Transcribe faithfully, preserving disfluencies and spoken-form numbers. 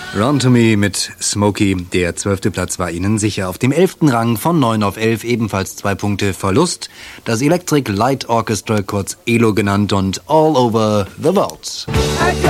Run to Me mit Smokey. Der zwölfte Platz war Ihnen sicher. Auf dem elften Rang von neun auf elf ebenfalls zwei Punkte Verlust. Das Electric Light Orchestra, kurz E L O genannt, und All Over the World.